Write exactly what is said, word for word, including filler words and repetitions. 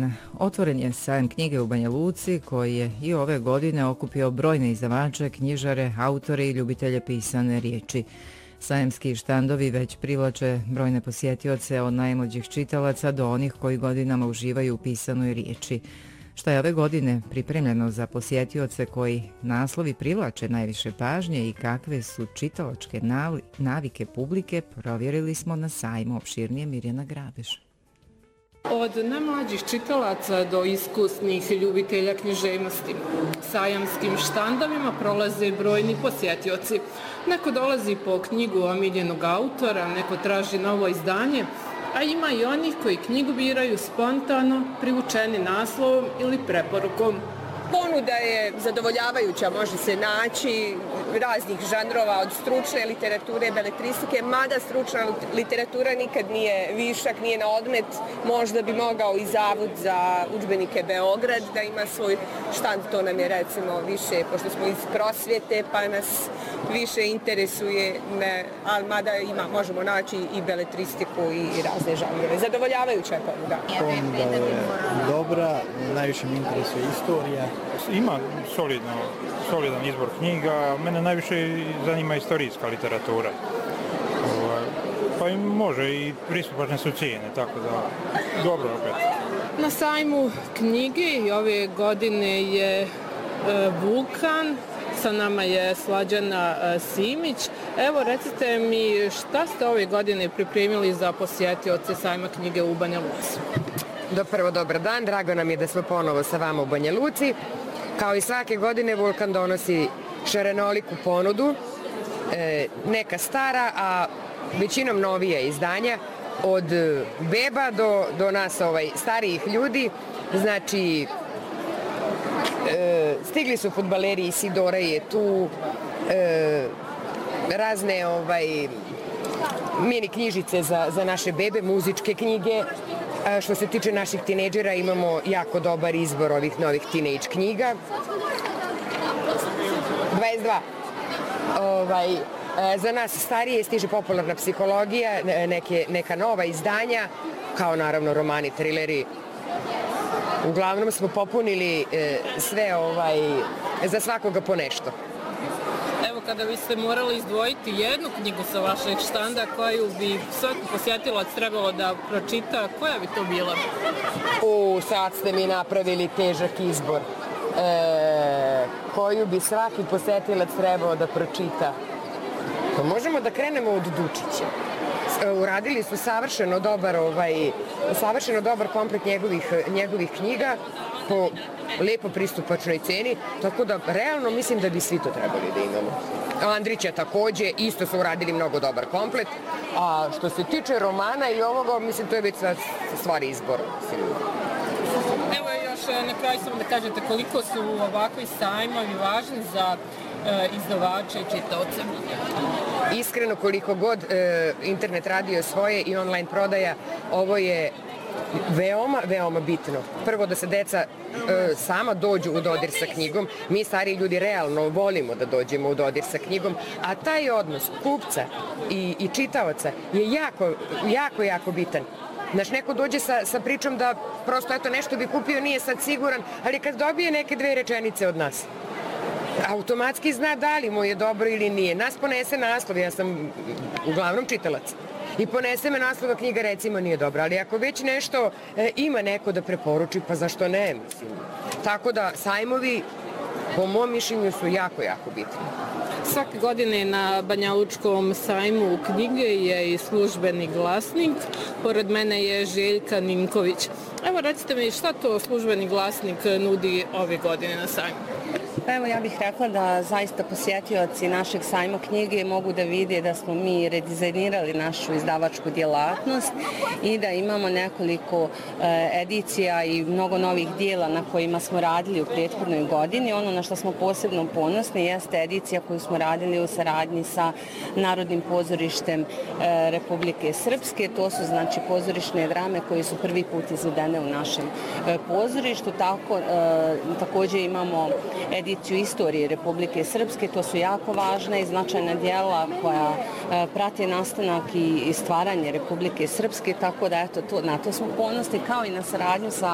dan. Otvoren je sajam knjige u Banja Luci koji je i ove godine okupio brojne izdavače, knjižare, autore i ljubitelje pisane riječi. Sajamski štandovi već privlače brojne posjetioce od najmlađih čitalaca do onih koji godinama uživaju u pisanoj riječi. Šta je ove godine pripremljeno za posjetioce koji naslovi privlače najviše pažnje i kakve su čitalačke navike publike, provjerili smo na sajmu. Opširnije Mirjana Grabeš. Od najmlađih čitalaca do iskusnih ljubitelja književnosti. Sajamskim štandovima prolaze brojni posjetioci. Neko dolazi po knjigu omiljenog autora, neko traži novo izdanje, a ima i onih koji knjigu biraju spontano, privučeni naslovom ili preporukom. Ponuda je zadovoljavajuća, može se naći raznih žanrova, od stručne literature, beletristike, mada stručna literatura nikad nije višak, nije na odmet. Možda bi mogao i Zavod za udžbenike Beograd da ima svoj štand, to nam je recimo više, pošto smo iz prosvjete, pa nas više interesuje, ne, ali mada ima, možemo naći i beletristiku i razne žanrove. Zadovoljavajuća je ponuda. Ponuda je dobra, najviše mi interesuje istorija. Ima solidno, solidan izbor knjiga, mene najviše zanima istorijska literatura. Pa i može i pristupačne su cijene, tako da dobro opet. Na sajmu knjige i ove godine je e, Vulkan, sa nama je Slađana e, Simić. Evo recite mi šta ste ove godine pripremili za posjetioce sajma knjige u Banja Luci? Do prvo, dobar dan, drago nam je da smo ponovo sa vama u Banja Luci. Kao i svake godine Vulkan donosi šarenoliku ponudu, e, neka stara, a većinom novije izdanja, od beba do, do nas ovaj, starijih ljudi. Znači, e, stigli su fudbaleri, Isidora je tu, e, razne ovaj, mini knjižice za, za naše bebe, muzičke knjige. A što se tiče naših tinejdžera, imamo jako dobar izbor ovih novih tinejdž knjiga. dvadeset dva. Ovaj, za nas starije stiže popularna psihologija, neke, neka nova izdanja, kao naravno romani, trileri. Uglavnom smo popunili sve ovaj, za svakoga po nešto. Evo, kada biste morali izdvojiti jednu knjigu sa vašeg štanda koju bi svaki posjetilac trebalo da pročita, koja bi to bila? U, sad ste mi napravili težak izbor. E, koju bi svaki posjetilac trebao da pročita? Pa možemo da krenemo od Dučića. Uradili su savršeno dobar, ovaj, savršeno dobar komplet njegovih, njegovih knjiga po lepo pristupačnoj ceni, tako da realno mislim da bi svi to trebali da imamo. Andrića takođe, isto su uradili mnogo dobar komplet, a što se tiče romana i ovoga, mislim to je već stvari izbor. Evo još na kraju samo da kažete koliko su ovakvi sajmovi važni za e, izdavače i čitaoce. Iskreno, koliko god e, internet radio svoje i online prodaja, ovo je veoma, veoma bitno. Prvo da se deca e, sama dođu u dodir sa knjigom. Mi stariji ljudi realno volimo da dođemo u dodir sa knjigom, a taj odnos kupca i, i čitaoca je jako, jako, jako bitan. Znaš, neko dođe sa, sa pričom da prosto eto nešto bi kupio, nije sad siguran, ali kad dobije neke dve rečenice od nas, automatski zna da li mu je dobro ili nije. Nas ponese naslov, ja sam uglavnom čitalac. I ponese me naslova knjiga, recimo, nije dobra. Ali ako već nešto e, ima neko da preporuči, pa zašto ne? Mislim. Tako da sajmovi, po mom mišljenju, su jako, jako bitni. Svake godine na Banjalučkom sajmu knjige je i službeni glasnik. Pored mene je Željka Ninković. Evo, recite mi šta to službeni glasnik nudi ove godine na sajmu? Evo, ja bih rekla da zaista posjetioci našeg sajma knjige mogu da vide da smo mi redizajnirali našu izdavačku djelatnost i da imamo nekoliko e, edicija i mnogo novih dijela na kojima smo radili u prethodnoj godini. Ono na što smo posebno ponosni jeste edicija koju smo radili u saradnji sa Narodnim pozorištem e, Republike Srpske. To su znači pozorišne drame koje su prvi put izvedene u našem e, pozorištu. Tako, e, također imamo ediciju istorije Republike Srpske, to su jako važna i značajna djela koja e, prate nastanak i, i stvaranje Republike Srpske, tako da eto, to, na to smo ponosni, kao i na saradnju sa